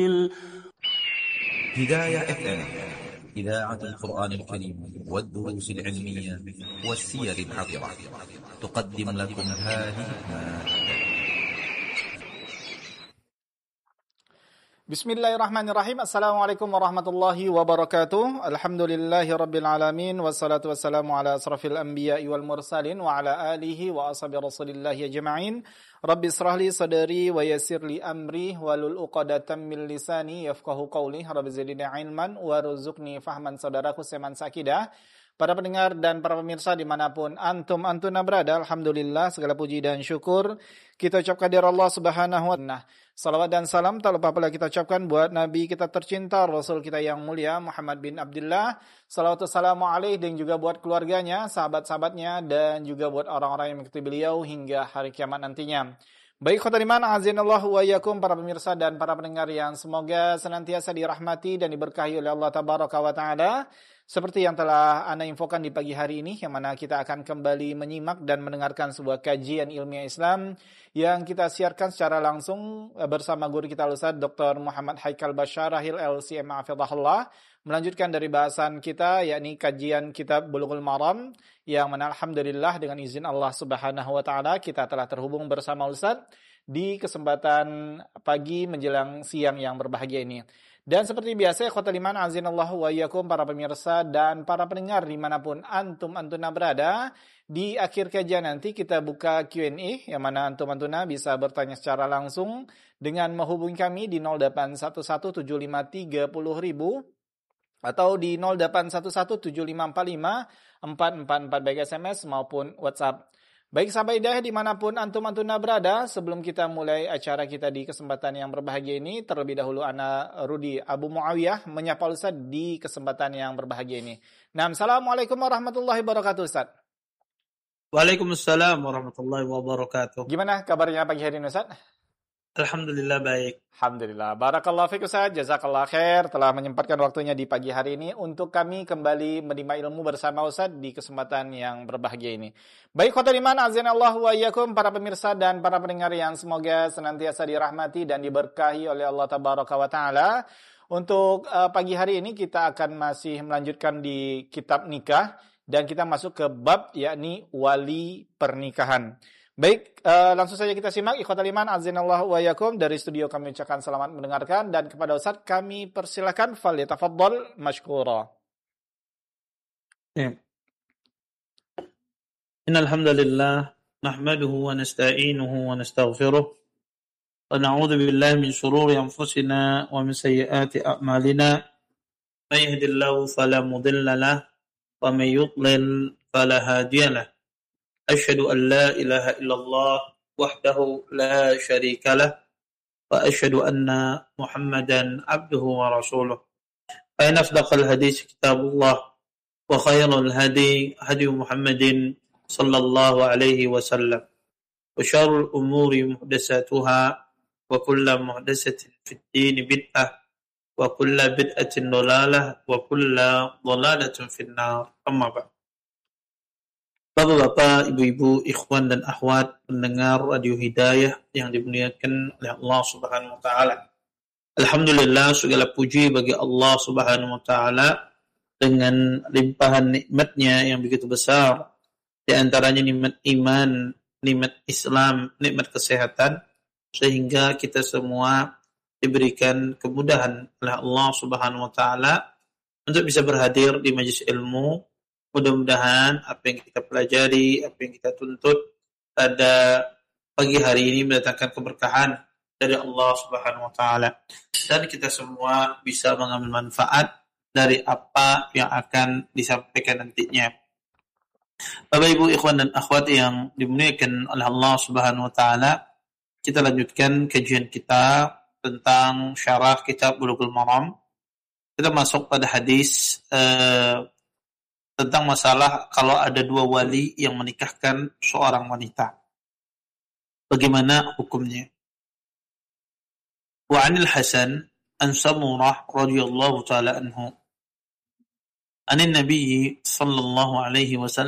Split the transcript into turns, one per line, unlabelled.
هداية FM إذاعة القرآن الكريم والدروس العلمية والسير الحاضرة تقدم لكم هذه
Bismillahirrahmanirrahim. Assalamualaikum warahmatullahi wabarakatuh. Alhamdulillahi rabbil alamin. Wassalatu wassalamu ala asrafil anbiya'i wal mursalin wa ala alihi wa ashabi rasulillahi ajma'in. Rabbi israhli sadri wa yassirli amri walul uqadatan min lisani yafqahu qawli. Rabbi zidni ilman warzuqni fahman. Saudaraku seman sakidah, para pendengar dan para pemirsa dimanapun antuna berada, alhamdulillah segala puji dan syukur kita ucapkan dari Allah Subhanahu wa ta'ala. Salawat dan salam tak lupa pula kita ucapkan buat Nabi kita tercinta, Rasul kita yang mulia Muhammad bin Abdullah. Salawat wassalamu alaih, dan juga buat keluarganya, sahabat-sahabatnya, dan juga buat orang-orang yang mengikuti beliau hingga hari kiamat nantinya. Baik khotul iman, azinallahu wa iyyakum, para pemirsa dan para pendengar yang semoga senantiasa dirahmati dan diberkahi oleh Allah tabaraka wa taala. Seperti yang telah Anda infokan di pagi hari ini, yang mana kita akan kembali menyimak dan mendengarkan sebuah kajian ilmiah Islam yang kita siarkan secara langsung bersama guru kita Ustaz Dr. Muhammad Haikal Basyarahil LCM Hafizahullah, melanjutkan dari bahasan kita yakni kajian kitab Bulughul Maram, yang mana alhamdulillah dengan izin Allah Subhanahu wa taala kita telah terhubung bersama Ustaz di kesempatan pagi menjelang siang yang berbahagia ini. Dan seperti biasa, ikhwatal iman azinallahu wa iyyakum, para pemirsa dan para pendengar dimanapun antuna berada, di akhir kajian nanti kita buka Q&A, yang mana antuna bisa bertanya secara langsung dengan menghubungi kami di 08117530.000 atau di 081175454444 baik SMS maupun WhatsApp. Baik sahabat hidayah dimanapun antuna berada, sebelum kita mulai acara kita di kesempatan yang berbahagia ini, terlebih dahulu Ana Rudi Abu Muawiyah menyapa Ustaz di kesempatan yang berbahagia ini. Nah, assalamualaikum warahmatullahi wabarakatuh Ustaz.
Waalaikumsalam warahmatullahi wabarakatuh.
Gimana kabarnya pagi hari ini Ustaz?
Alhamdulillah baik.
Alhamdulillah. Barakallahu fiik Ustaz, jazakallah khair telah menyempatkan waktunya di pagi hari ini untuk kami kembali menimba ilmu bersama Ustaz di kesempatan yang berbahagia ini. Baik khotul iman azanallahu wa iyyakum, para pemirsa dan para pendengar yang semoga senantiasa dirahmati dan diberkahi oleh Allah tabaraka wa taala. Untuk pagi hari ini kita akan masih melanjutkan di kitab nikah dan kita masuk ke bab yakni wali pernikahan. Baik, langsung saja kita simak ikhwatal iman azinallahu wa iyyakum. Dari studio kami ucapkan selamat mendengarkan, dan kepada Ustaz kami persilakan falyatafaddal mashkura.
Innal hamdalillah nahmaduhu wa nasta'inuhu wa nastaghfiruh wa na'udzu billahi min shururi anfusina wa min sayyiati a'malina. May yahdihillahu fala mudilla lahu wa may yudlil fala hadiya lahu. أشهد أن لا إله إلا الله وحده لا شريك له وأشهد أن محمدا عبده ورسوله فإن أصدق الحديث كتاب الله وخير الهدي هدي محمد صلى الله عليه وسلم وشر الأمور محدثاتها وكل محدثة في الدين بدعة وكل بدعة ضلالة وكل ضلالة في النار أما بعد. Bapak-bapak, ibu-ibu, ikhwan dan akhwat pendengar Radio Hidayah yang dimuliakan oleh Allah Subhanahu wa taala. Alhamdulillah, segala puji bagi Allah Subhanahu wa taala dengan limpahan nikmat-Nya yang begitu besar. Di antaranya nikmat iman, nikmat Islam, nikmat kesehatan, sehingga kita semua diberikan kemudahan oleh Allah Subhanahu wa taala untuk bisa berhadir di majelis ilmu. Mudah-mudahan apa yang kita pelajari, apa yang kita tuntut pada pagi hari ini mendatangkan keberkahan dari Allah Subhanahu wa taala, dan kita semua bisa mengambil manfaat dari apa yang akan disampaikan nantinya. Bapak Ibu, ikhwan dan akhwat yang dimuliakan oleh Allah Subhanahu wa taala, kita lanjutkan kajian kita tentang syarah kitab Bulughul Maram. Kita masuk pada hadis tentang masalah kalau ada dua wali yang menikahkan seorang wanita, bagaimana hukumnya. Wa 'anil Hasan an Samurah radhiyallahu ta'ala anhu anin Nabi sallallahu alaihi wasallam